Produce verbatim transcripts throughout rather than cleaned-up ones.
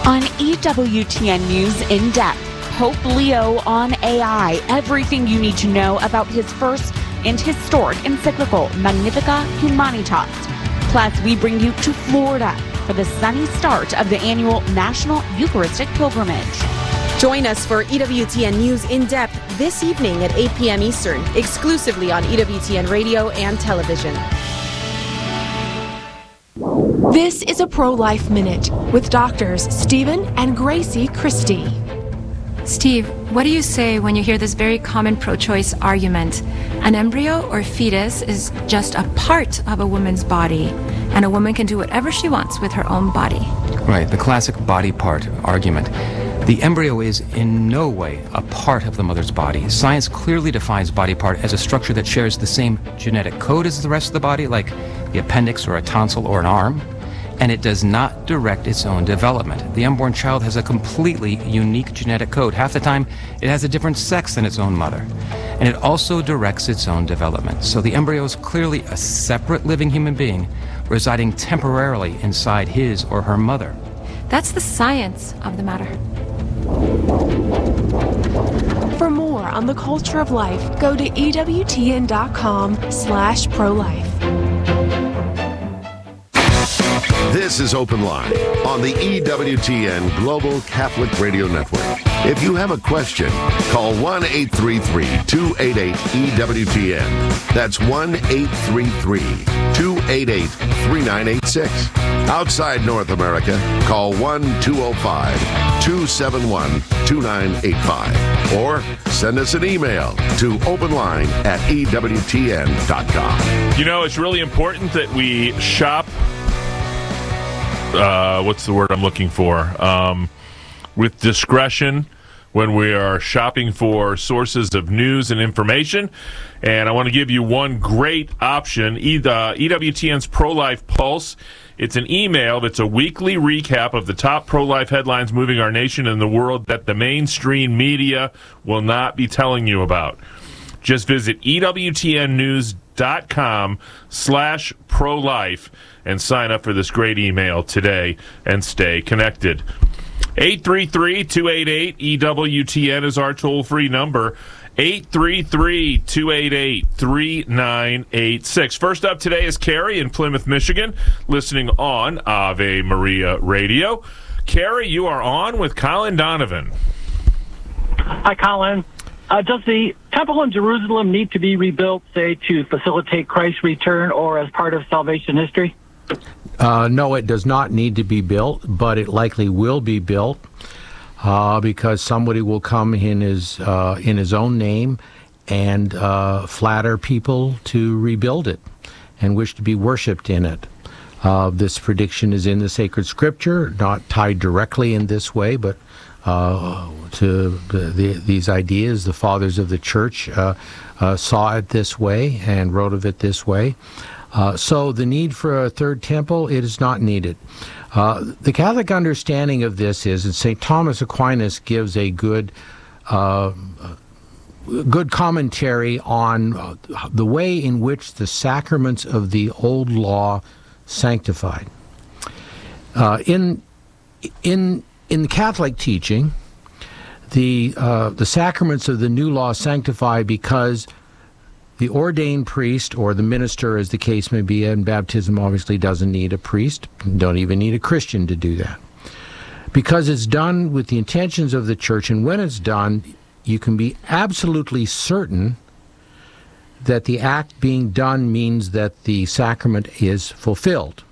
On E W T N News In Depth, Pope Leo on A I. Everything you need to know about his first and historic encyclical, Magnificat Humanitas. Plus, we bring you to Florida for the sunny start of the annual National Eucharistic Pilgrimage. Join us for E W T N News In Depth this evening at eight p.m. Eastern, exclusively on E W T N Radio and television. This is a Pro-Life Minute with doctors Stephen and Gracie Christie. Steve, what do you say when you hear this very common pro-choice argument? An embryo or fetus is just a part of a woman's body, and a woman can do whatever she wants with her own body. Right, the classic body part argument. The embryo is in no way a part of the mother's body. Science clearly defines body part as a structure that shares the same genetic code as the rest of the body, like the appendix or a tonsil or an arm, and it does not direct its own development. The unborn child has a completely unique genetic code. Half the time, it has a different sex than its own mother, and it also directs its own development. So the embryo is clearly a separate living human being residing temporarily inside his or her mother. That's the science of the matter. For more on the culture of life, go to E W T N dot com slash pro-life. This is Open Line on the E W T N Global Catholic Radio Network. If you have a question, call one eight three three, two eight eight, E W T N. That's one eight three three, two eight eight, three nine eight six. Outside North America, call one two oh five, two seven one, two nine eight five. Or send us an email to openline at E W T N dot com. You know, it's really important that we shop. Uh, what's the word I'm looking for? Um, with discretion when we are shopping for sources of news and information. And I want to give you one great option, E W T N's Pro-Life Pulse. It's an email that's a weekly recap of the top pro-life headlines moving our nation and the world that the mainstream media will not be telling you about. Just visit E W T N news dot com slash pro-life and sign up for this great email today and stay connected. eight three three, two eight eight, E W T N is our toll-free number. eight three three, two eight eight, three nine eight six. First up today is Carrie in Plymouth, Michigan, listening on Ave Maria Radio. Carrie, you are on with Colin Donovan. Hi, Colin. Uh, does the temple in Jerusalem need to be rebuilt, say, to facilitate Christ's return or as part of salvation history? Uh, no, it does not need to be built, but it likely will be built uh, because somebody will come in his uh, in his own name and uh, flatter people to rebuild it and wish to be worshipped in it. Uh, this prediction is in the sacred scripture, not tied directly in this way, but uh, to the, the, these ideas. The fathers of the church uh, uh, saw it this way and wrote of it this way. Uh, so the need for a third temple, it is not needed. Uh, the Catholic understanding of this is, and Saint Thomas Aquinas gives a good uh, good commentary on uh, the way in which the sacraments of the old law sanctified. Uh, in in in the Catholic teaching, the uh, the sacraments of the new law sanctify because the ordained priest, or the minister as the case may be, and baptism obviously doesn't need a priest, don't even need a Christian to do that. Because it's done with the intentions of the church, and when it's done, you can be absolutely certain that the act being done means that the sacrament is fulfilled.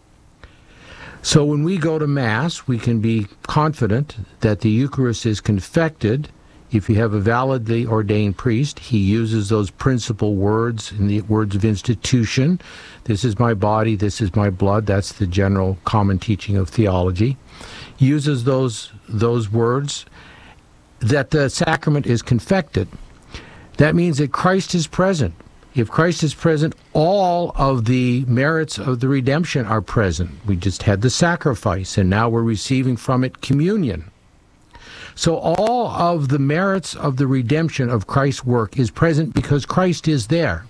So when we go to Mass, we can be confident that the Eucharist is confected. If you have a validly ordained priest, he uses those principal words in the words of institution. This is my body, this is my blood. That's the general common teaching of theology. He uses those those words, that the sacrament is confected. That means that Christ is present. If Christ is present, all of the merits of the redemption are present. We just had the sacrifice, and now we're receiving from it communion. So all of the merits of the redemption of Christ's work is present because Christ is there.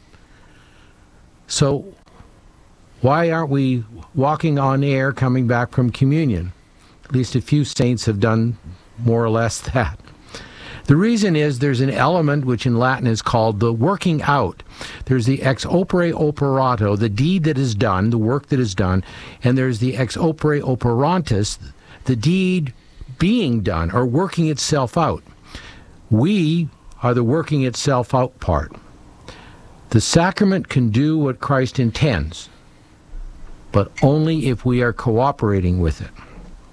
So why aren't we walking on air coming back from communion? At least a few saints have done more or less that. The reason is there's an element which in Latin is called the working out. There's the ex opere operato, the deed that is done, the work that is done, and there's the ex opere operantis, the deed being done or working itself out. We are the working itself out part. The sacrament can do what Christ intends, but only if we are cooperating with it.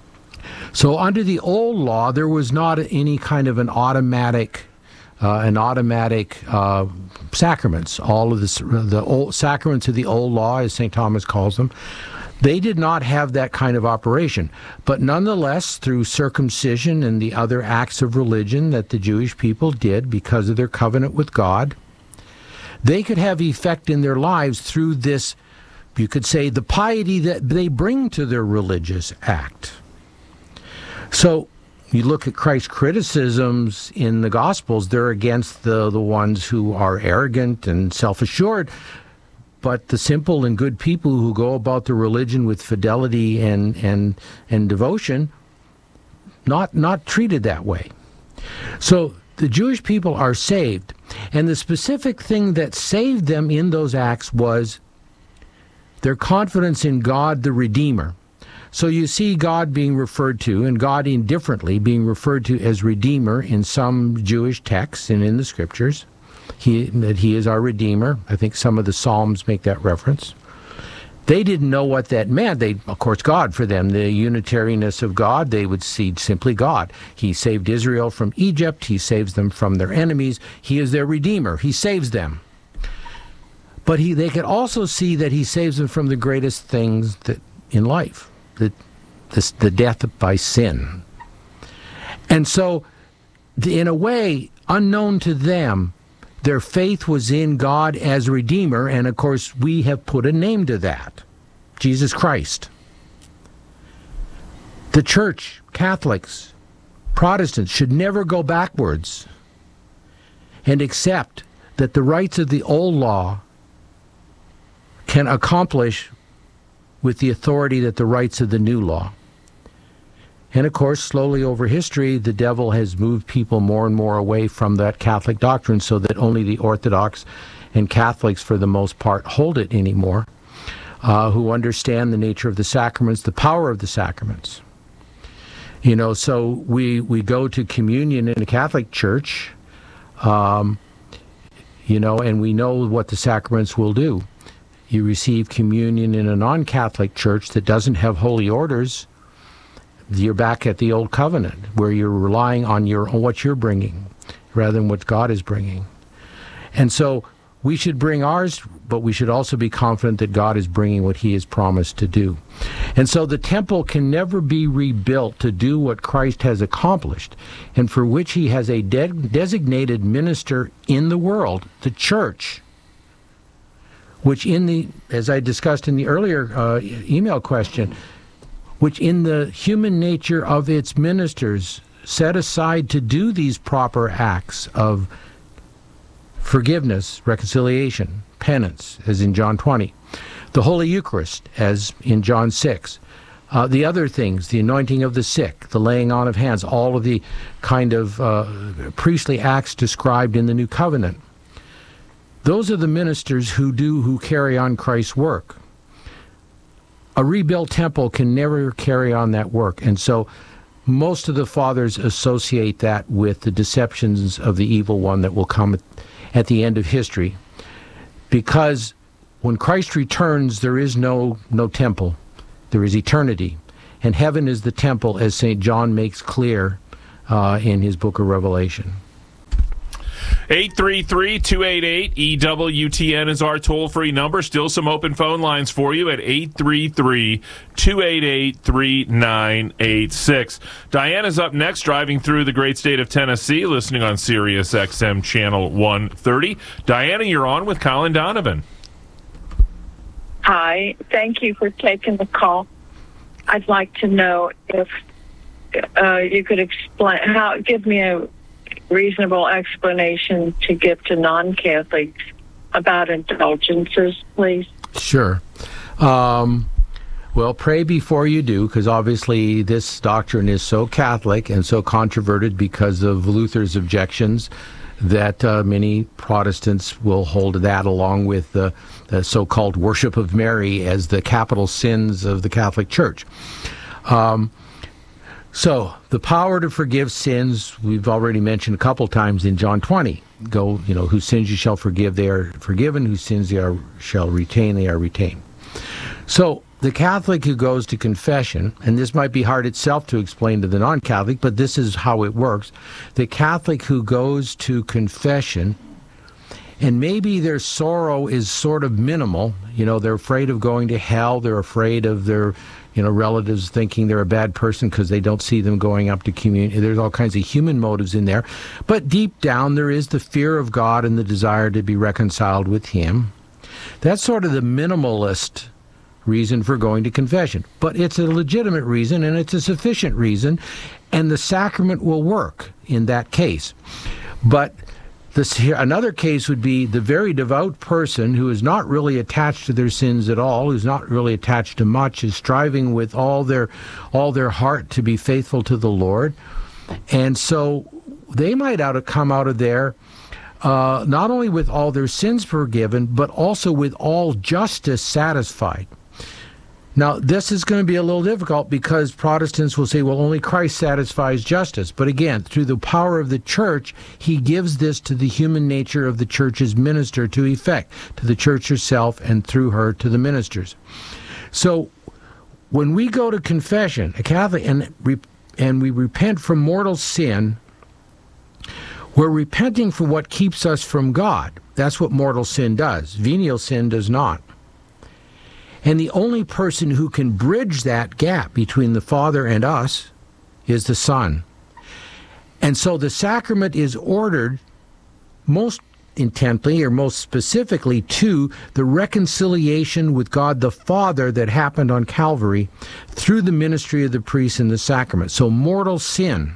So under the old law, there was not any kind of an automatic, uh, an automatic uh, sacraments. All of the the old sacraments of the old law, as Saint Thomas calls them, they did not have that kind of operation. But nonetheless, through circumcision and the other acts of religion that the Jewish people did because of their covenant with God, they could have effect in their lives through this, you could say, the piety that they bring to their religious act. So you look at Christ's criticisms in the Gospels, they're against the, the ones who are arrogant and self-assured, but the simple and good people who go about their religion with fidelity and, and, and devotion, not, not treated that way. So the Jewish people are saved, and the specific thing that saved them in those acts was their confidence in God the Redeemer. So you see God being referred to, and God indifferently being referred to as Redeemer in some Jewish texts and in the Scriptures. He, that He is our Redeemer. I think some of the Psalms make that reference. They didn't know what that meant. They, of course, God for them, the unitariness of God, they would see simply God. He saved Israel from Egypt. He saves them from their enemies. He is their Redeemer. He saves them. But he, they could also see that He saves them from the greatest things that in life. The, the, the death by sin. And so, in a way, unknown to them, their faith was in God as Redeemer, and of course, we have put a name to that, Jesus Christ. The Church, Catholics, Protestants should never go backwards and accept that the rights of the old law can accomplish with the authority that the rights of the new law. And of course, slowly over history, the devil has moved people more and more away from that Catholic doctrine so that only the Orthodox and Catholics, for the most part, hold it anymore, uh, who understand the nature of the sacraments, the power of the sacraments. You know, so we, we go to communion in a Catholic church, um, you know, and we know what the sacraments will do. You receive communion in a non-Catholic church that doesn't have holy orders, you're back at the old covenant, where you're relying on your on what you're bringing rather than what God is bringing. And so we should bring ours, but we should also be confident that God is bringing what He has promised to do. And so the temple can never be rebuilt to do what Christ has accomplished, and for which He has a de- designated minister in the world, the church, which in the, as I discussed in the earlier uh, email question, which in the human nature of its ministers set aside to do these proper acts of forgiveness, reconciliation, penance, as in John twenty, the Holy Eucharist, as in John six, uh, the other things, the anointing of the sick, the laying on of hands, all of the kind of uh, priestly acts described in the New Covenant. Those are the ministers who do, who carry on Christ's work. A rebuilt temple can never carry on that work. And so most of the fathers associate that with the deceptions of the evil one that will come at, at the end of history. Because when Christ returns, there is no, no temple. There is eternity. And heaven is the temple, as Saint John makes clear uh, in his book of Revelation. eight three three, two eight eight, E W T N is our toll-free number. Still some open phone lines for you at eight three three, two eight eight, three nine eight six. Diana's up next, driving through the great state of Tennessee, listening on Sirius X M Channel one thirty. Diana, you're on with Colin Donovan. Hi. Thank you for taking the call. I'd like to know if uh, you could explain, how, give me a reasonable explanation to give to non-Catholics about indulgences, please. Sure. Um, Well, pray before you do, because obviously this doctrine is so Catholic and so controverted because of Luther's objections that uh, many Protestants will hold that along with the, the so-called worship of Mary as the capital sins of the Catholic Church. Um, so, the power to forgive sins, we've already mentioned a couple times in John twenty. Go, you know, whose sins you shall forgive, they are forgiven. Whose sins you are, shall retain, they are retained. So, the Catholic who goes to confession, and this might be hard itself to explain to the non-Catholic, but this is how it works. The Catholic who goes to confession, and maybe their sorrow is sort of minimal, you know, they're afraid of going to hell, they're afraid of their, you know, relatives thinking they're a bad person because they don't see them going up to communion. There's all kinds of human motives in there. But deep down, there is the fear of God and the desire to be reconciled with Him. That's sort of the minimalist reason for going to confession. But it's a legitimate reason, and it's a sufficient reason, and the sacrament will work in that case. But this, another case would be the very devout person who is not really attached to their sins at all, who's not really attached to much, is striving with all their all their heart to be faithful to the Lord. And so they might out of, come out of there uh, not only with all their sins forgiven, but also with all justice satisfied. Now, this is going to be a little difficult because Protestants will say, well, only Christ satisfies justice. But again, through the power of the Church, He gives this to the human nature of the Church's minister to effect, to the Church herself, and through her to the ministers. So, when we go to confession, a Catholic, and, re, and we repent from mortal sin, we're repenting for what keeps us from God. That's what mortal sin does. Venial sin does not. And the only person who can bridge that gap between the Father and us is the Son. And so the sacrament is ordered most intently or most specifically to the reconciliation with God the Father that happened on Calvary through the ministry of the priest and the sacrament. So mortal sin.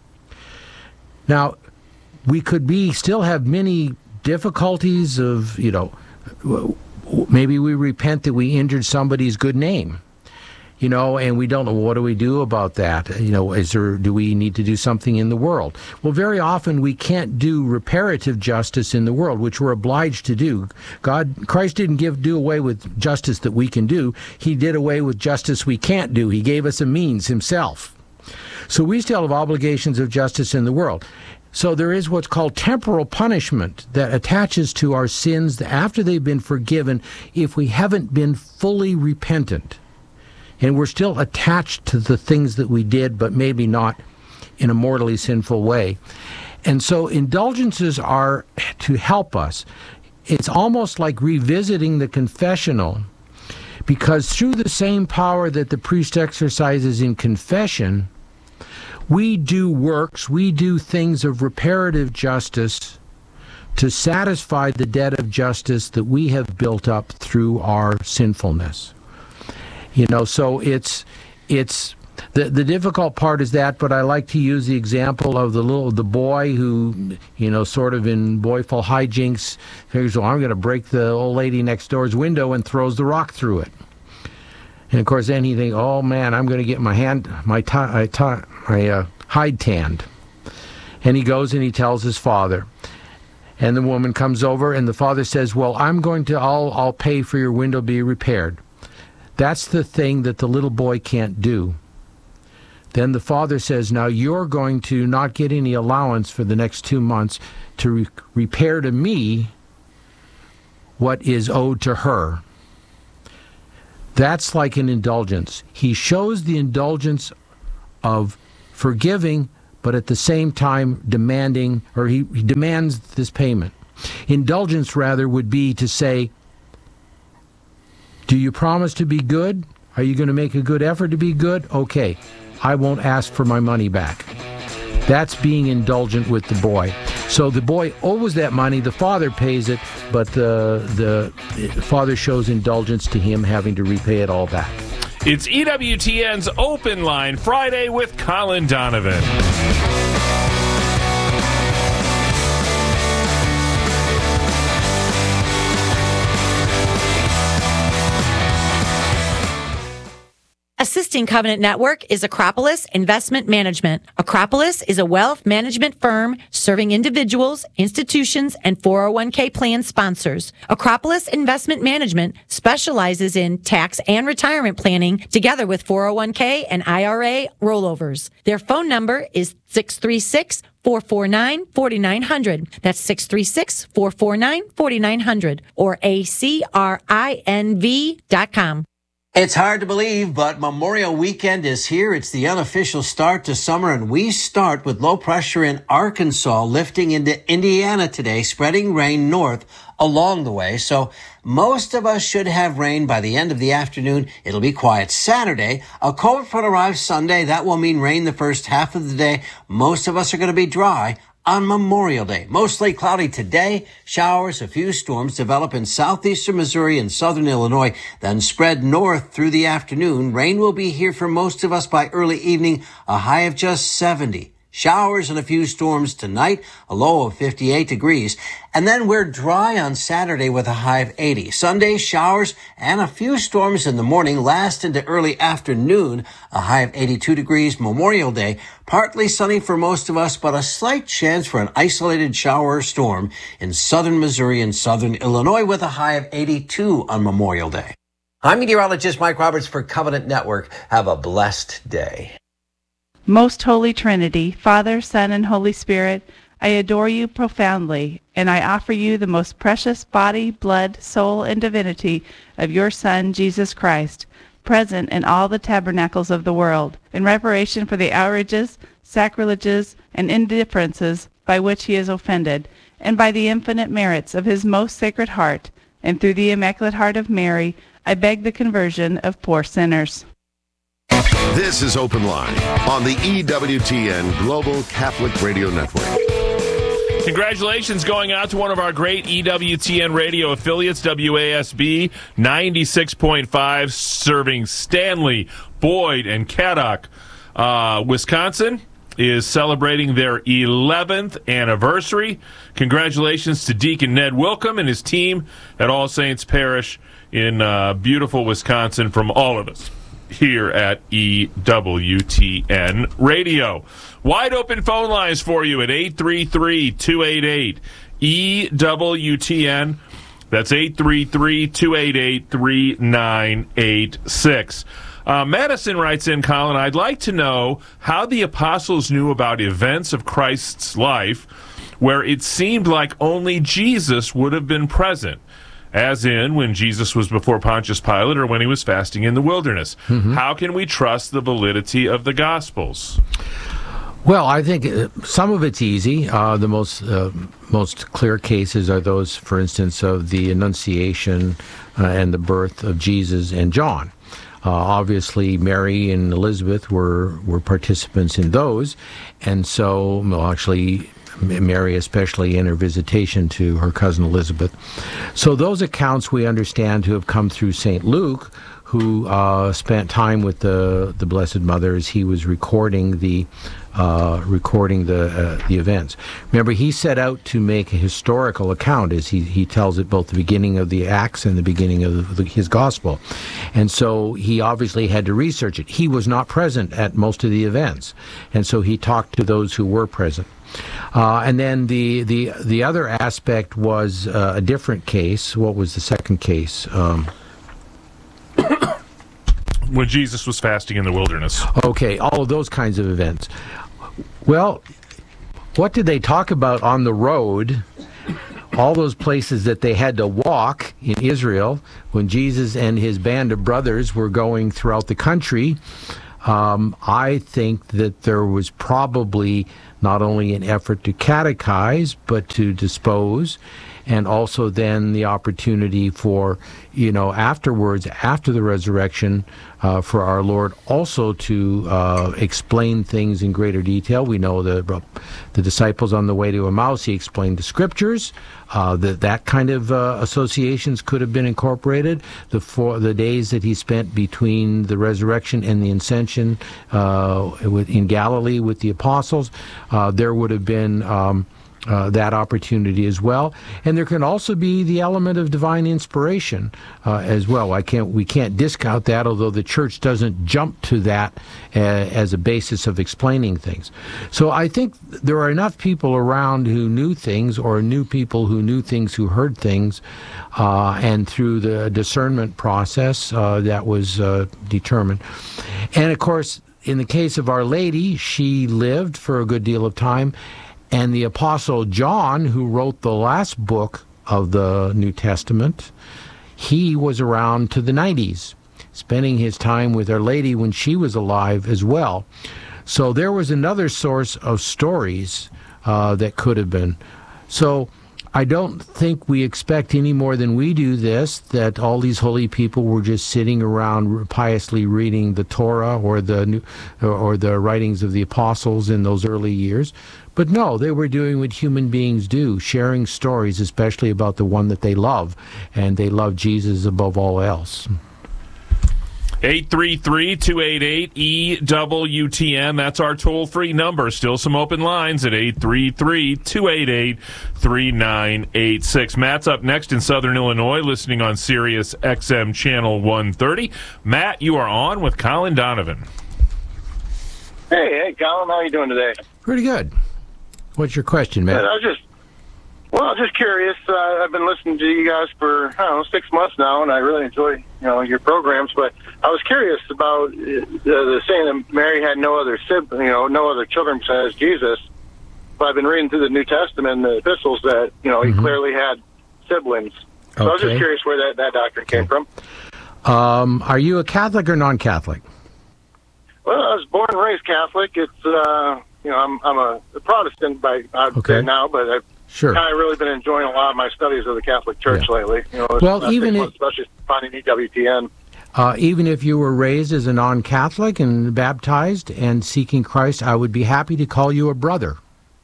Now, we could be still have many difficulties of, you know, maybe we repent that we injured somebody's good name, you know, and we don't know, what do we do about that? You know, is there, do we need to do something in the world? Well, very often we can't do reparative justice in the world, which we're obliged to do. God, Christ didn't give do away with justice that we can do. He did away with justice we can't do. He gave us a means Himself. So we still have obligations of justice in the world. So there is what's called temporal punishment that attaches to our sins after they've been forgiven if we haven't been fully repentant. And we're still attached to the things that we did, but maybe not in a mortally sinful way. And so indulgences are to help us. It's almost like revisiting the confessional, because through the same power that the priest exercises in confession, we do works, we do things of reparative justice to satisfy the debt of justice that we have built up through our sinfulness. You know, so it's it's the the difficult part is that, but I like to use the example of the little the boy who, you know, sort of in boyful hijinks figures, well, I'm going to break the old lady next door's window, and throws the rock through it. And of course, then he thinks, "Oh man, I'm going to get my hand, my tie, tie, my uh, hide tanned." And he goes and he tells his father. And the woman comes over, and the father says, "Well, I'm going to, I'll, I'll pay for your window be repaired." That's the thing that the little boy can't do. Then the father says, "Now you're going to not get any allowance for the next two months to re- repair to me what is owed to her." That's like an indulgence. He shows the indulgence of forgiving, but at the same time demanding, or he, he demands this payment. Indulgence, rather, would be to say, do you promise to be good? Are you going to make a good effort to be good? Okay, I won't ask for my money back. That's being indulgent with the boy. So the boy owes that money, the father pays it, but the, the father shows indulgence to him having to repay it all back. It's E W T N's Open Line Friday with Colin Donovan. Assisting Covenant Network is Acropolis Investment Management. Acropolis is a wealth management firm serving individuals, institutions, and four oh one k plan sponsors. Acropolis Investment Management specializes in tax and retirement planning together with four oh one k and I R A rollovers. Their phone number is six three six, four four nine, four nine zero zero. That's six three six, four four nine, four nine zero zero or A C R I N V dot com. It's hard to believe, but Memorial Weekend is here. It's the unofficial start to summer, and we start with low pressure in Arkansas lifting into Indiana today, spreading rain north along the way. So most of us should have rain by the end of the afternoon. It'll be quiet Saturday. A cold front arrives Sunday. That will mean rain the first half of the day. Most of us are going to be dry on Memorial Day. Mostly cloudy today. Showers, a few storms develop in southeastern Missouri and southern Illinois, then spread north through the afternoon. Rain will be here for most of us by early evening, a high of just seventy. Showers and a few storms tonight, a low of fifty-eight degrees. And then we're dry on Saturday with a high of eighty. Sunday, showers and a few storms in the morning, last into early afternoon, a high of eighty-two degrees. Memorial Day, partly sunny for most of us, but a slight chance for an isolated shower or storm in southern Missouri and southern Illinois with a high of eighty-two on Memorial Day. I'm meteorologist Mike Roberts for Covenant Network. Have a blessed day. Most Holy Trinity, Father, Son, and Holy Spirit, I adore you profoundly, and I offer you the most precious body, blood, soul, and divinity of your Son, Jesus Christ, present in all the tabernacles of the world, in reparation for the outrages, sacrileges, and indifferences by which he is offended, and by the infinite merits of his most sacred heart, and through the Immaculate Heart of Mary, I beg the conversion of poor sinners. This is Open Line on the E W T N Global Catholic Radio Network. Congratulations going out to one of our great E W T N radio affiliates, W A S B ninety-six point five, serving Stanley, Boyd, and Caddock. Uh, Wisconsin is celebrating their eleventh anniversary. Congratulations to Deacon Ned Wilcom and his team at All Saints Parish in uh, beautiful Wisconsin, from all of us here at E W T N Radio. Wide open phone lines for you at eight three three, two eight eight, E W T N. That's eight three three, two eight eight, three nine eight six. Uh, Madison writes in, Colin, I'd like to know how the apostles knew about events of Christ's life where it seemed like only Jesus would have been present. As in when Jesus was before Pontius Pilate or when he was fasting in the wilderness. Mm-hmm. How can we trust the validity of the Gospels? Well, I think uh, some of it's easy. Uh, the most uh, most clear cases are those, for instance, of the Annunciation uh, and the birth of Jesus and John. Uh, obviously, Mary and Elizabeth were, were participants in those, and so, well, actually, Mary especially in her visitation to her cousin Elizabeth. So those accounts we understand to have come through Saint Luke, who uh, spent time with the the Blessed Mother as he was recording the uh, recording the uh, the events. Remember, he set out to make a historical account, as he, he tells it, both the beginning of the Acts and the beginning of the, his Gospel. And so he obviously had to research it. He was not present at most of the events, and so he talked to those who were present. Uh, and then the, the the other aspect was uh, a different case. What was the second case? Um, when Jesus was fasting in the wilderness. Okay, all of those kinds of events. Well, what did they talk about on the road? All those places that they had to walk in Israel when Jesus and his band of brothers were going throughout the country. Um, I think that there was probably not only an effort to catechize, but to dispose, and also then the opportunity for, you know, afterwards, after the resurrection, uh, for our Lord also to uh, explain things in greater detail. We know the the disciples on the way to Emmaus, he explained the scriptures. Uh, that that kind of uh, associations could have been incorporated. The four, the days that he spent between the resurrection and the ascension uh, with, in Galilee with the apostles, uh, there would have been um, uh, that opportunity as well. And there can also be the element of divine inspiration uh, as well. I can't, we can't discount that, although the church doesn't jump to that uh, as a basis of explaining things. So I think there are enough people around who knew things, or knew people who knew things, who heard things, uh, and through the discernment process uh, that was uh, determined. And of course, in the case of Our Lady, she lived for a good deal of time. And the Apostle John, who wrote the last book of the New Testament, he was around to the nineties, spending his time with Our Lady when she was alive as well. So there was another source of stories uh, that could have been. So I don't think we expect any more than we do this, that all these holy people were just sitting around piously reading the Torah or the new, or the writings of the apostles in those early years. But no, they were doing what human beings do, sharing stories, especially about the one that they love, and they love Jesus above all else. eight three three, two eight eight, E W T N. That's our toll-free number. Still some open lines at eight three three, two eight eight, three nine eight six. Matt's up next in Southern Illinois, listening on Sirius X M Channel one thirty. Matt, you are on with Colin Donovan. Hey, hey, Colin. How are you doing today? Pretty good. What's your question, Matt? I was just, well, I was just curious. Uh, I've been listening to you guys for, I don't know, six months now, and I really enjoy, you know, your programs. But I was curious about uh, the, the saying that Mary had no other sibling, you know, no other children besides Jesus. But I've been reading through the New Testament and the epistles that, you know, mm-hmm. he clearly had siblings. So okay. I was just curious where that, that doctrine came from. Um, are you a Catholic or non-Catholic? Well, I was born and raised Catholic. It's, uh, you know, I'm I'm a, a Protestant by I'd okay. say now, but I've sure. kind of really been enjoying a lot of my studies of the Catholic Church yeah. lately. You know, well, even if, especially finding E W T N. Uh, even if you were raised as a non-Catholic and baptized and seeking Christ, I would be happy to call you a brother,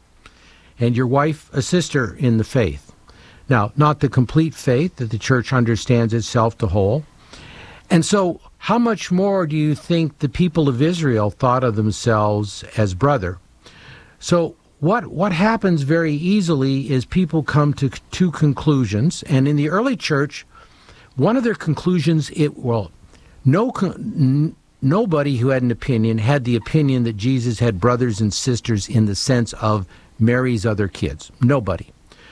and your wife a sister in the faith. Now, not the complete faith that the Church understands itself to hold. And so, how much more do you think the people of Israel thought of themselves as brother? So what what happens very easily is people come to two conclusions, and in the early church, one of their conclusions, it well, no n- nobody who had an opinion had the opinion that Jesus had brothers and sisters in the sense of Mary's other kids. Nobody.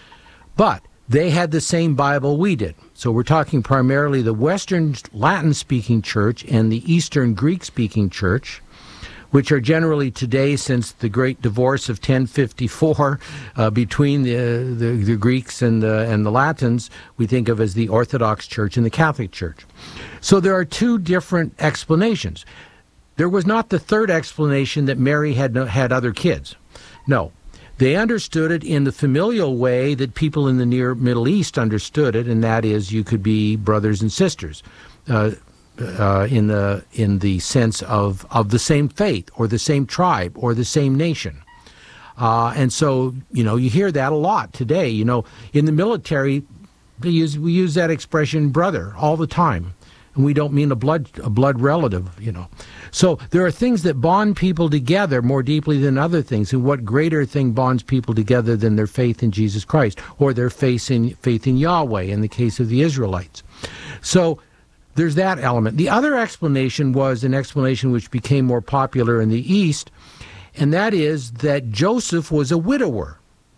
But they had the same Bible we did. So we're talking primarily the Western Latin-speaking church and the Eastern Greek-speaking church, which are generally today, since the great divorce of ten fifty-four uh, between the, the the Greeks and the and the Latins, we think of as the Orthodox Church and the Catholic Church. So there are two different explanations. There was not the third explanation that Mary had no, had other kids. No. They understood it in the familial way that people in the near Middle East understood it, and that is you could be brothers and sisters. Uh, Uh, in the in the sense of, of the same faith or the same tribe or the same nation. Uh, and so, you know, you hear that a lot today. You know, in the military, they use, we use that expression brother all the time. And we don't mean a blood a blood relative, you know. So there are things that bond people together more deeply than other things. And what greater thing bonds people together than their faith in Jesus Christ or their faith in, faith in Yahweh in the case of the Israelites. So there's that element. The other explanation was an explanation which became more popular in the East, and that is that Joseph was a widower,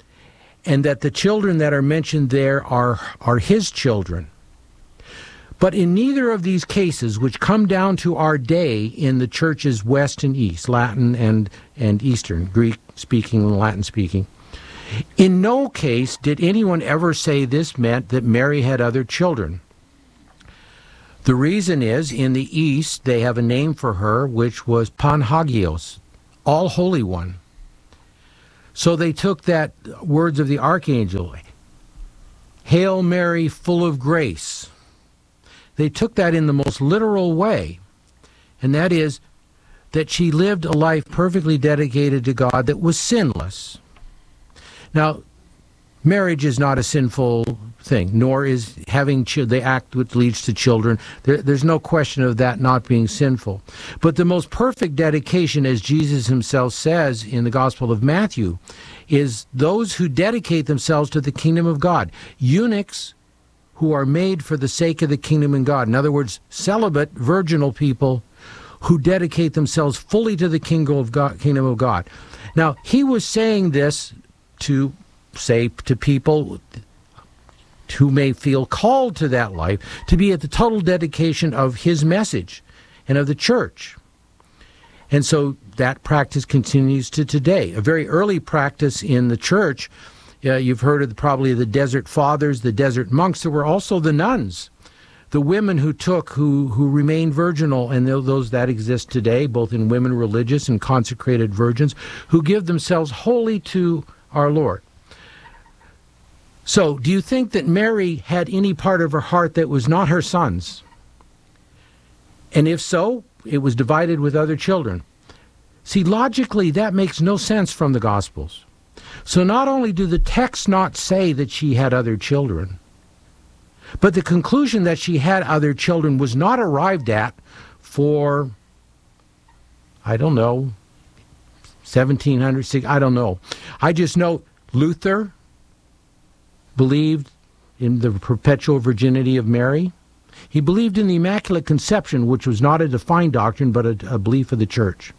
and that the children that are mentioned there are, are his children. But in neither of these cases, which come down to our day in the churches West and East, Latin and, and Eastern, Greek-speaking and Latin-speaking, in no case did anyone ever say this meant that Mary had other children. The reason is, in the East, they have a name for her, which was Panhagios, All Holy One. So they took that words of the archangel, Hail Mary, full of grace. They took that in the most literal way, and that is that she lived a life perfectly dedicated to God that was sinless. Now, Marriage is not a sinful thing, nor is having ch- the act which leads to children. There, there's no question of that not being sinful. But the most perfect dedication, as Jesus himself says in the Gospel of Matthew, is those who dedicate themselves to the kingdom of God. Eunuchs who are made for the sake of the kingdom of God. In other words, celibate, virginal people who dedicate themselves fully to the kingdom of God. Kingdom of God. Now, he was saying this to say to people who may feel called to that life, to be at the total dedication of his message and of the church. And so that practice continues to today. A very early practice in the church, uh, you've heard of the, probably the Desert Fathers, the Desert Monks. There were also the nuns, the women who took, who, who remained virginal, and those that exist today, both in women religious and consecrated virgins, who give themselves wholly to our Lord. So, do you think that Mary had any part of her heart that was not her son's? And if so, it was divided with other children. See, logically, that makes no sense from the Gospels. So not only do the texts not say that she had other children, but the conclusion that she had other children was not arrived at for, I don't know, seventeen hundred, I don't know. I just know Luther believed in the perpetual virginity of Mary. He believed in the Immaculate Conception, which was not a defined doctrine, but a, a belief of the church.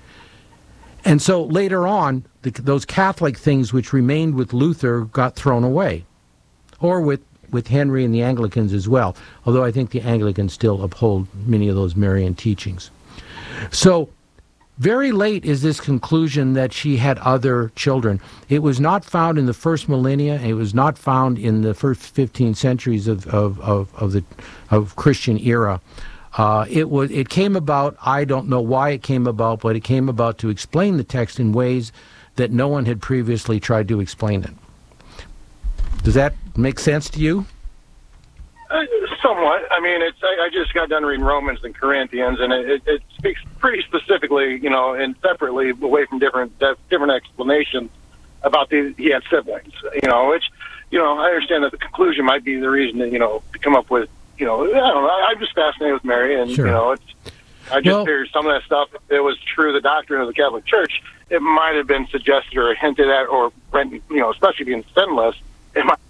And so later on, the, those Catholic things which remained with Luther got thrown away, or with, with Henry and the Anglicans as well, although I think the Anglicans still uphold many of those Marian teachings. So very late is this conclusion that she had other children. It was not found in the first millennia. It was not found in the first fifteen centuries of of of, of the of Christian era. Uh, it was. It came about. I don't know why it came about, but it came about to explain the text in ways that no one had previously tried to explain it. Does that make sense to you? Uh, somewhat. I mean, it's. I, I just got done reading Romans and Corinthians, and it, it speaks pretty specifically, you know, and separately, away from different different explanations about the he had siblings. You know, which, you know, I understand that the conclusion might be the reason that, you know, to come up with, you know, I don't know. I'm just fascinated with Mary, and sure. you know, it's. I just well, figured some of that stuff, if it was true, the doctrine of the Catholic Church, it might have been suggested or hinted at, or, you know, especially being sinless, it might.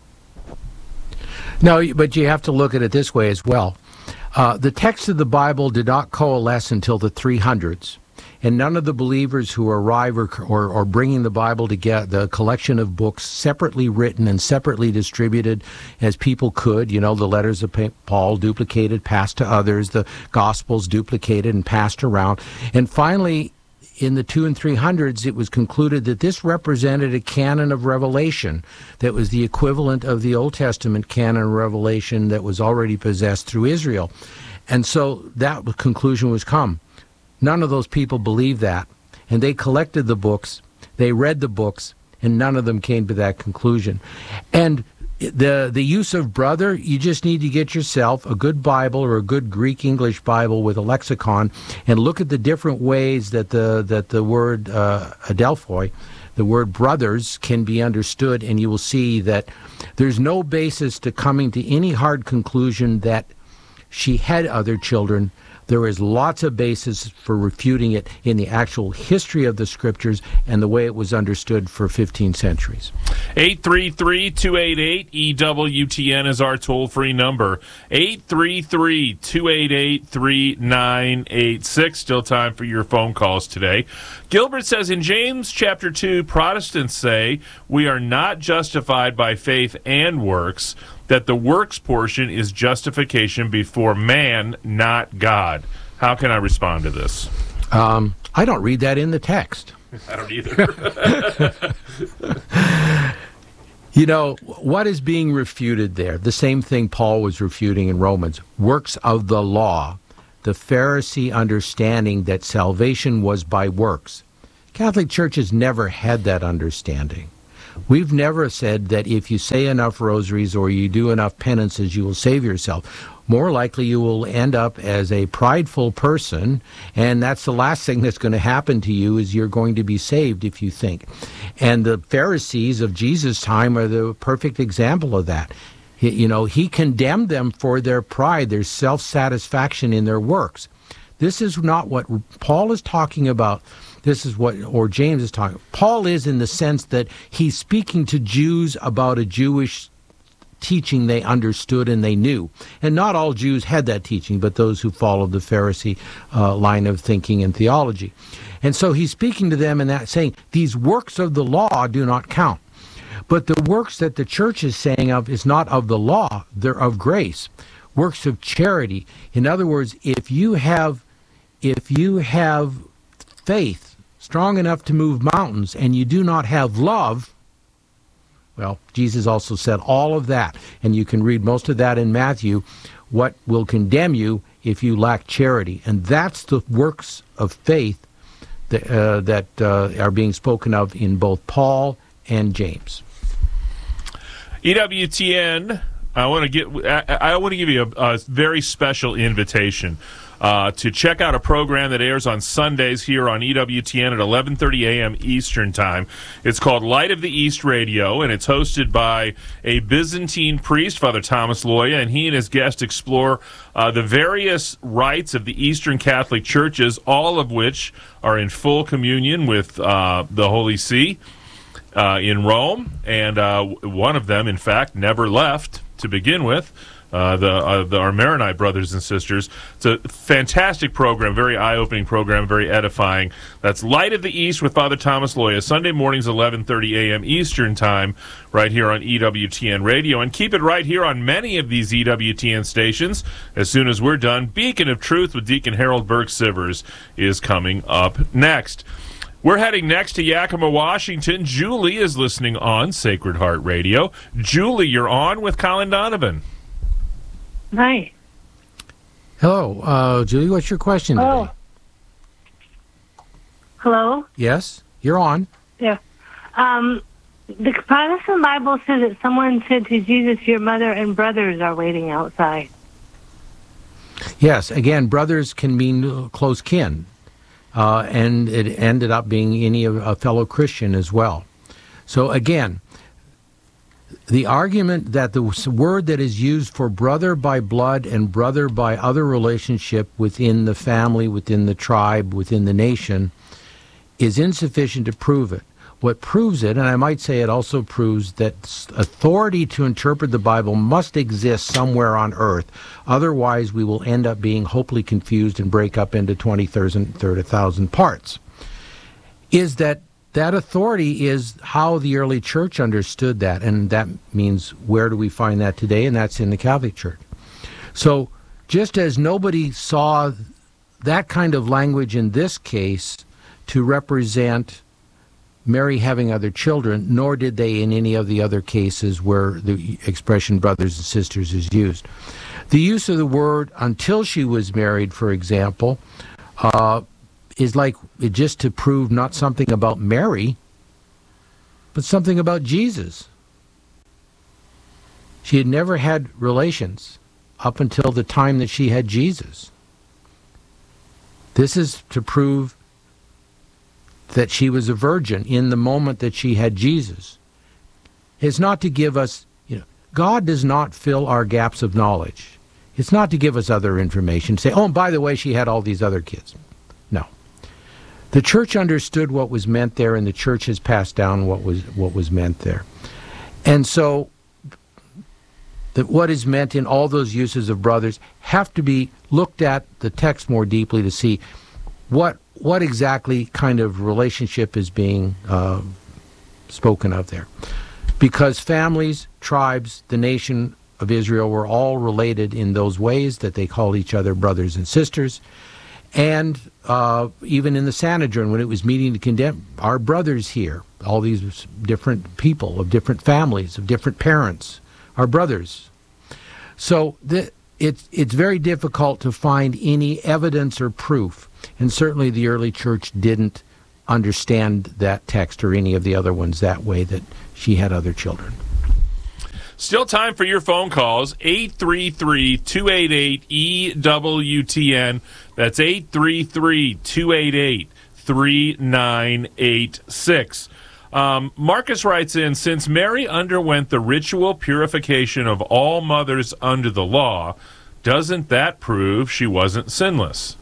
No, but you have to look at it this way as well. Uh, the text of the Bible did not coalesce until the three hundreds, and none of the believers who arrive or, or, or bringing the Bible together, the collection of books separately written and separately distributed as people could, you know, the letters of Paul duplicated, passed to others, the Gospels duplicated and passed around, and finally, in the two and three hundreds, it was concluded that this represented a canon of revelation that was the equivalent of the Old Testament canon of revelation that was already possessed through Israel. And so that conclusion was come. None of those people believed that. And they collected the books, they read the books, and none of them came to that conclusion. And the the use of brother, you just need to get yourself a good Bible or a good Greek English Bible with a lexicon and look at the different ways that the that the word uh, adelphoi, the word brothers, can be understood, and you will see that there's no basis to coming to any hard conclusion that she had other children. There is lots of basis for refuting it in the actual history of the Scriptures and the way it was understood for fifteen centuries. eight three three, two eight eight, E W T N is our toll-free number. eight three three, two eight eight, three nine eight six. Still time for your phone calls today. Gilbert says, in James chapter two, Protestants say we are not justified by faith and works, that the works portion is justification before man, not God. How can I respond to this? Um, I don't read that in the text. I don't either. You know, what is being refuted there? The same thing Paul was refuting in Romans. Works of the law. The Pharisee understanding that salvation was by works. Catholic Church has never had that understanding. We've never said that if you say enough rosaries or you do enough penances, you will save yourself. more likely you will end up as a prideful person, and that's the last thing that's going to happen to you is you're going to be saved if you think. And the Pharisees of Jesus' time are the perfect example of that. He, you know, he condemned them for their pride, their self-satisfaction in their works. This is not what Paul is talking about. This is what, or James is talking. Paul is in the sense that he's speaking to Jews about a Jewish teaching they understood and they knew. And not all Jews had that teaching, but those who followed the Pharisee uh, line of thinking and theology. And so he's speaking to them in that, saying, these works of the law do not count. But the works that the church is saying of is not of the law, they're of grace. Works of charity. In other words, if you have, if you have faith strong enough to move mountains and you do not have love, well, Jesus also said all of that, and you can read most of that in Matthew, what will condemn you if you lack charity. And that's the works of faith that, uh, that uh, are being spoken of in both Paul and James. E W T N, I want to get. I, I want to give you a, a very special invitation uh, to check out a program that airs on Sundays here on E W T N at eleven thirty a.m. Eastern Time. It's called Light of the East Radio, and it's hosted by a Byzantine priest, Father Thomas Loya, and he and his guest explore uh, the various rites of the Eastern Catholic churches, all of which are in full communion with uh, the Holy See. Uh, in Rome, and uh, one of them, in fact, never left to begin with, uh, the, uh, the our Maronite brothers and sisters. It's a fantastic program, very eye-opening program, very edifying. That's Light of the East with Father Thomas Loya, Sunday mornings, eleven thirty a.m. Eastern Time, right here on E W T N Radio. And keep it right here on many of these E W T N stations. As soon as we're done, Beacon of Truth with Deacon Harold Burke-Sivers is coming up next. We're heading next to Yakima, Washington. Julie is listening on Sacred Heart Radio. Julie, you're on with Colin Donovan. Hi. Hello, uh, Julie. What's your question today? Oh. Hello? Yes, you're on. Yeah. Um, the Protestant Bible says that someone said to Jesus, your mother and brothers are waiting outside. Yes, again, brothers can mean close kin. Uh, and it ended up being any of a fellow Christian as well. So again, the argument that the word that is used for brother by blood and brother by other relationship within the family, within the tribe, within the nation, is insufficient to prove it. What proves it, and I might say it also proves that authority to interpret the Bible must exist somewhere on earth. Otherwise, we will end up being hopelessly confused and break up into twenty, thirty, thirty thousand parts. Is that that authority is how the early church understood that, and that means where do we find that today? And that's in the Catholic Church. So just as nobody saw that kind of language in this case to represent Mary having other children, nor did they in any of the other cases where the expression brothers and sisters is used. The use of the word until she was married, for example, uh, is like just to prove not something about Mary, but something about Jesus. She had never had relations up until the time that she had Jesus. This is to prove that she was a virgin in the moment that she had Jesus. It's not to give us, you know, God does not fill our gaps of knowledge. It's not to give us other information, say, oh, and by the way, she had all these other kids. No. The church understood what was meant there, and the church has passed down what was what was meant there. And so that what is meant in all those uses of brothers have to be looked at the text more deeply to see what what exactly kind of relationship is being uh, spoken of there. Because families, tribes, the nation of Israel were all related in those ways that they called each other brothers and sisters. And uh, even in the Sanhedrin, when it was meeting to condemn our brothers here, all these different people of different families, of different parents, our brothers. So the, it's, it's very difficult to find any evidence or proof. And certainly the early church didn't understand that text or any of the other ones that way, that she had other children. Still time for your phone calls. eight three three, two eight eight, E W T N. That's eight three three, two eight eight, three nine eight six. Um, Marcus writes in, since Mary underwent the ritual purification of all mothers under the law, doesn't that prove she wasn't sinless?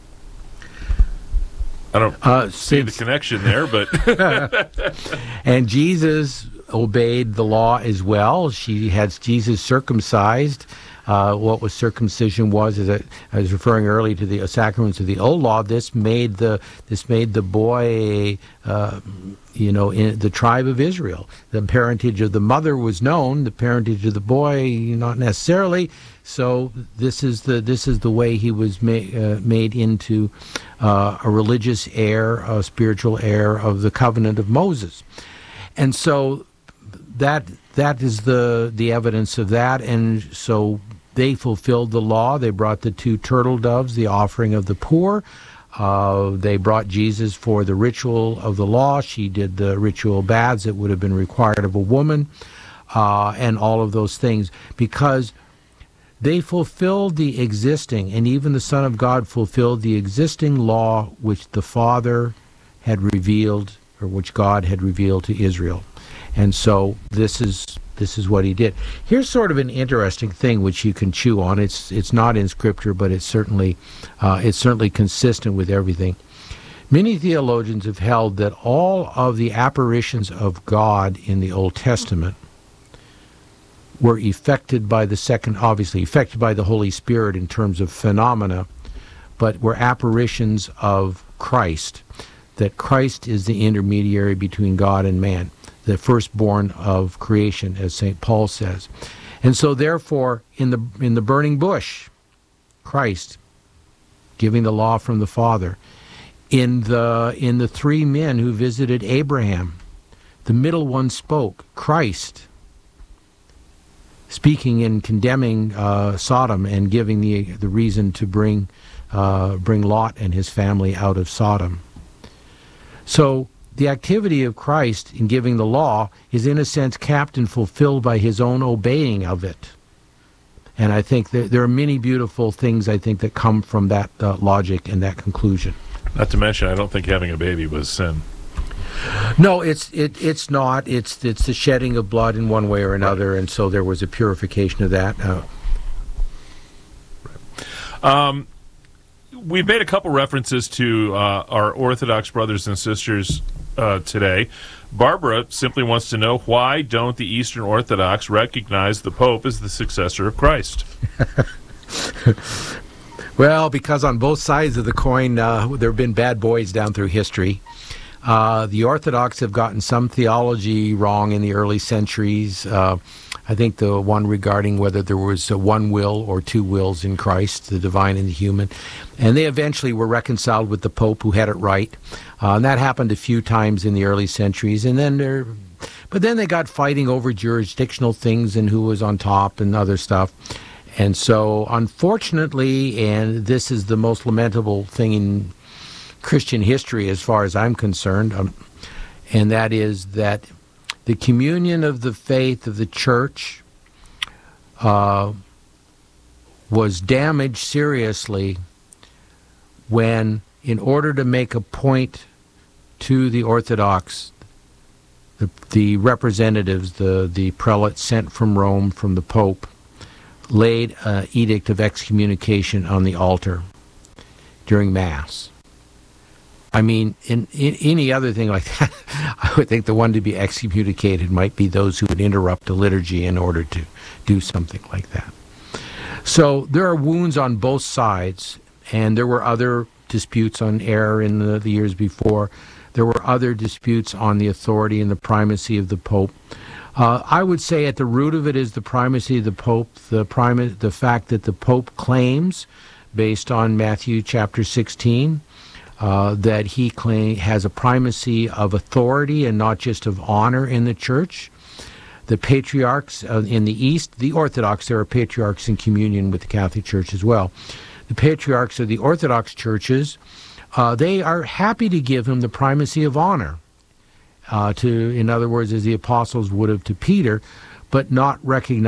I don't uh, see since, the connection there, but... And Jesus obeyed the law as well. She had Jesus circumcised. Uh, what was circumcision was, as I, I was referring earlier to the uh, sacraments of the old law. This made the this made the boy, uh, you know, in the tribe of Israel. The parentage of the mother was known. The parentage of the boy, not necessarily. So this is the this is the way he was ma- uh, made into uh, a religious heir, a spiritual heir of the covenant of Moses, and so that that is the the evidence of that. And so they fulfilled the law. They brought the two turtle doves, the offering of the poor. Uh, they brought Jesus for the ritual of the law. She did the ritual baths that would have been required of a woman, uh, and all of those things, because they fulfilled the existing, and even the Son of God fulfilled the existing law which the Father had revealed, or which God had revealed to Israel. And so this is this is what he did. Here's sort of an interesting thing which you can chew on. It's it's not in Scripture, but it's certainly uh, it's certainly consistent with everything. Many theologians have held that all of the apparitions of God in the Old Testament were effected by the second, obviously effected by the Holy Spirit in terms of phenomena, but were apparitions of Christ, that Christ is the intermediary between God and man, the firstborn of creation, as Saint Paul says. And so therefore, in the in the burning bush, Christ giving the law from the Father. In the in the three men who visited Abraham, the middle one spoke, Christ, speaking and condemning uh, Sodom and giving the the reason to bring uh, bring Lot and his family out of Sodom. So the activity of Christ in giving the law is in a sense capped and fulfilled by his own obeying of it. And I think that there are many beautiful things, I think, that come from that uh, logic and that conclusion. Not to mention, I don't think having a baby was sin. No, it's it it's not. It's it's the shedding of blood in one way or another, right. And so there was a purification of that. Uh, um, we've made a couple references to uh, our Orthodox brothers and sisters uh, today. Barbara simply wants to know, why don't the Eastern Orthodox recognize the Pope as the successor of Christ? Well, because on both sides of the coin, uh, there have been bad boys down through history. Uh, the Orthodox have gotten some theology wrong in the early centuries. Uh, I think the one regarding whether there was a one will or two wills in Christ, the divine and the human. And they eventually were reconciled with the Pope, who had it right. Uh, and that happened a few times in the early centuries. And then there, but then they got fighting over jurisdictional things and who was on top and other stuff. And so, unfortunately, and this is the most lamentable thing in Christian history as far as I'm concerned, um, and that is that the communion of the faith of the church uh, was damaged seriously when, in order to make a point to the Orthodox, the, the representatives, the, the prelates sent from Rome, from the Pope, laid an edict of excommunication on the altar during Mass. I mean, in, in any other thing like that, I would think the one to be excommunicated might be those who would interrupt a liturgy in order to do something like that. So there are wounds on both sides, and there were other disputes on error in the, the years before. There were other disputes on the authority and the primacy of the Pope. Uh, I would say at the root of it is the primacy of the Pope, the prima- the fact that the Pope claims, based on Matthew chapter sixteen, uh, that he claim, has a primacy of authority and not just of honor in the church. The patriarchs uh, in the East, the Orthodox, there are patriarchs in communion with the Catholic Church as well. The patriarchs of the Orthodox churches, uh, they are happy to give him the primacy of honor. Uh, to, in other words, as the apostles would have to Peter, but not recognize